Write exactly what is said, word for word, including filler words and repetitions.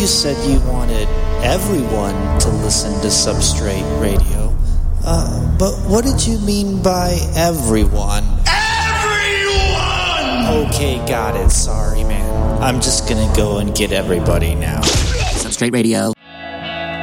said you wanted everyone to listen to Substrate Radio. Uh, but what did you mean by everyone? Everyone! Okay, got it. Sorry, man. I'm just gonna go and get everybody now. Substrate Radio.